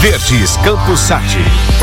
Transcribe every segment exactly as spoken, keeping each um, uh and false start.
Verdes Campos Sati.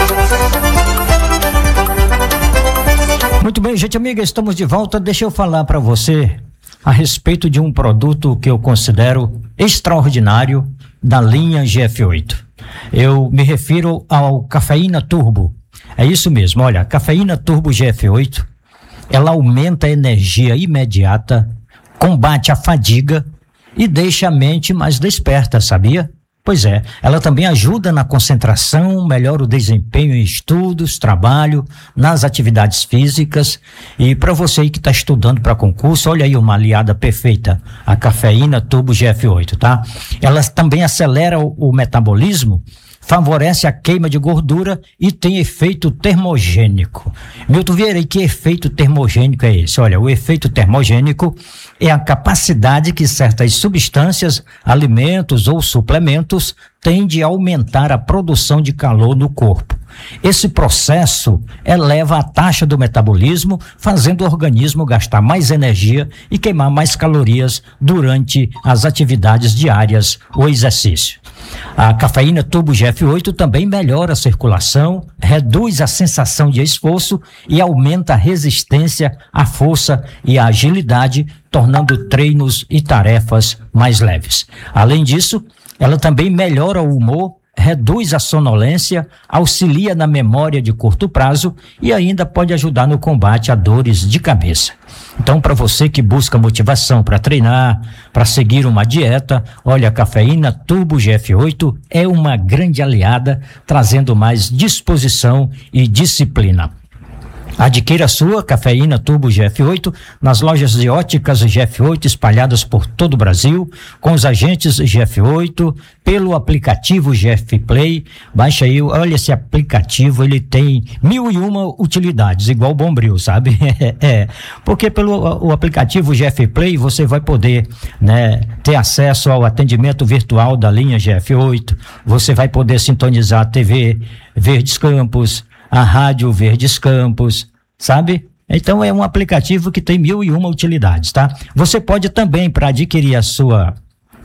Muito bem, gente amiga, estamos de volta. Deixa eu falar para você a respeito de um produto que eu considero extraordinário da linha G F oito. Eu me refiro ao Cafeína Turbo. É isso mesmo, olha, a Cafeína Turbo G F oito, ela aumenta a energia imediata, combate a fadiga e deixa a mente mais desperta, sabia? Pois é, ela também ajuda na concentração, melhora o desempenho em estudos, trabalho, nas atividades físicas. E para você aí que está estudando para concurso, olha aí uma aliada perfeita, a Cafeína Turbo G F oito, tá? Ela também acelera o, o metabolismo, favorece a queima de gordura e tem efeito termogênico. Milton Vieira, e que efeito termogênico é esse? Olha, o efeito termogênico é a capacidade que certas substâncias, alimentos ou suplementos têm de aumentar a produção de calor no corpo. Esse processo eleva a taxa do metabolismo, fazendo o organismo gastar mais energia e queimar mais calorias durante as atividades diárias ou exercício. A Cafeína Turbo G F oito também melhora a circulação, reduz a sensação de esforço e aumenta a resistência, a força e a agilidade, tornando treinos e tarefas mais leves. Além disso, ela também melhora o humor, reduz a sonolência, auxilia na memória de curto prazo e ainda pode ajudar no combate a dores de cabeça. Então, para você que busca motivação para treinar, para seguir uma dieta, olha, a Cafeína Turbo G F oito é uma grande aliada, trazendo mais disposição e disciplina. Adquira a sua Cafeína Turbo G F oito nas lojas de óticas G F oito espalhadas por todo o Brasil, com os agentes G F oito, pelo aplicativo G F Play. Baixa aí, olha esse aplicativo, ele tem mil e uma utilidades, igual o Bombril, sabe? É, porque pelo o aplicativo G F Play você vai poder, né, ter acesso ao atendimento virtual da linha G F oito, você vai poder sintonizar a T V Verdes Campos, a Rádio Verdes Campos, sabe? Então é um aplicativo que tem mil e uma utilidades, tá? Você pode também, para adquirir a sua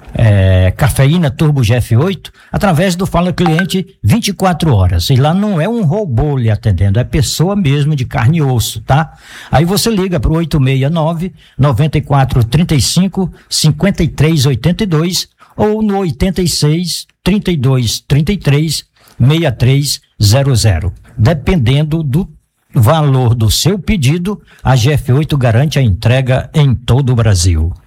é, Cafeína Turbo G F oito, através do Fala Cliente vinte e quatro horas. E lá não é um robô lhe atendendo, é pessoa mesmo de carne e osso, tá? Aí você liga para o oito seis nove, nove quatro três cinco, cinco três oito dois ou no oito seis, trinta e dois, trinta e três, sessenta e três zero zero. Dependendo do valor do seu pedido, a G F oito garante a entrega em todo o Brasil.